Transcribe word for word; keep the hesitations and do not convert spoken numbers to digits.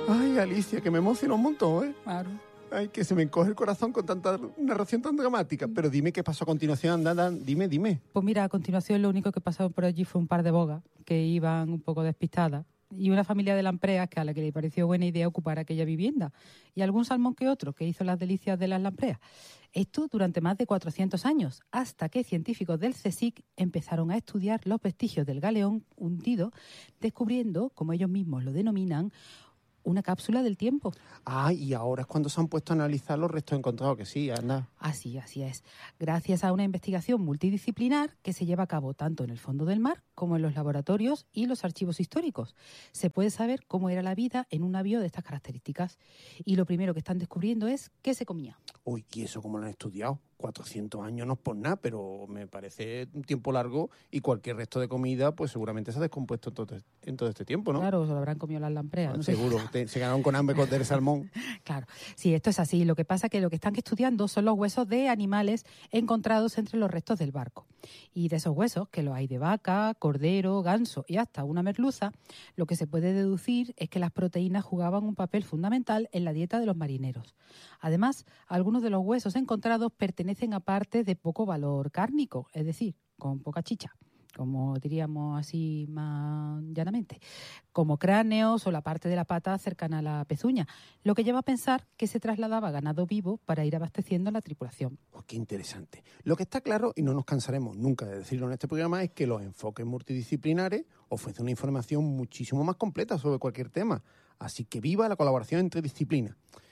Ay, Alicia, que me emociona un montón, ¿eh? Claro. Ay, que se me encoge el corazón con tanta narración tan dramática. Pero dime qué pasó a continuación, anda, anda, dime, dime. Pues mira, a continuación lo único que pasó por allí fue un par de bogas que iban un poco despistadas y una familia de lampreas que a la que le pareció buena idea ocupar aquella vivienda y algún salmón que otro que hizo las delicias de las lampreas. Esto durante más de cuatrocientos años, hasta que científicos del CSIC empezaron a estudiar los vestigios del galeón hundido, descubriendo, como ellos mismos lo denominan, una cápsula del tiempo. Ah, y ahora es cuando se han puesto a analizar los restos encontrados, que sí, anda. Así, así es. Gracias a una investigación multidisciplinar que se lleva a cabo tanto en el fondo del mar como en los laboratorios y los archivos históricos, se puede saber cómo era la vida en un navío de estas características. Y lo primero que están descubriendo es qué se comía. Uy, ¿y eso cómo lo han estudiado? cuatrocientos años no es por nada, pero me parece un tiempo largo y cualquier resto de comida pues seguramente se ha descompuesto en todo, en todo este tiempo, ¿no? Claro, se lo habrán comido las lampreas. No Seguro, sé. te, se quedaron con hambre con el salmón. Claro, sí, esto es así. Lo que pasa es que lo que están estudiando son los huesos de animales encontrados entre los restos del barco. Y de esos huesos, que los hay de vaca, cordero, ganso y hasta una merluza, lo que se puede deducir es que las proteínas jugaban un papel fundamental en la dieta de los marineros. Además, algunos de los huesos encontrados pertenecen a partes de poco valor cárnico, es decir, con poca chicha, como diríamos así más llanamente, como cráneos o la parte de la pata cercana a la pezuña, lo que lleva a pensar que se trasladaba ganado vivo para ir abasteciendo a la tripulación. Oh, qué interesante. Lo que está claro, y no nos cansaremos nunca de decirlo en este programa, es que los enfoques multidisciplinares ofrecen una información muchísimo más completa sobre cualquier tema. Así que viva la colaboración entre disciplinas.